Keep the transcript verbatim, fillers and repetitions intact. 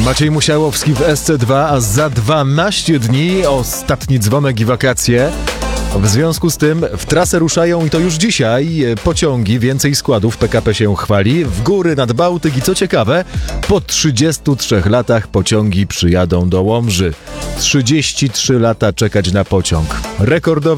Maciej Musiałowski w S C dwa, a za dwanaście dni ostatni dzwonek i wakacje. W związku z tym w trasę ruszają, i to już dzisiaj, pociągi. Więcej składów, P K P się chwali. W góry nad Bałtyk i co ciekawe, po trzydziestu trzech latach pociągi przyjadą do Łomży. trzydzieści trzy lata czekać na pociąg. Rekordowy